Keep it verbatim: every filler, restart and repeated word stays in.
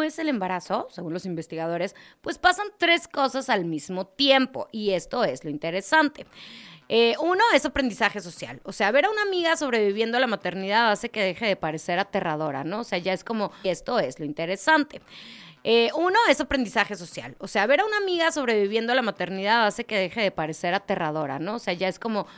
es el embarazo, según los investigadores, pues pasan tres cosas al mismo tiempo y esto es lo interesante. Eh, uno es aprendizaje social. O sea, ver a una amiga sobreviviendo a la maternidad hace que deje de parecer aterradora, ¿no? O sea, ya es como, esto es lo interesante. Eh, uno es aprendizaje social. O sea, ver a una amiga sobreviviendo a la maternidad hace que deje de parecer aterradora, ¿no? O sea, ya es como,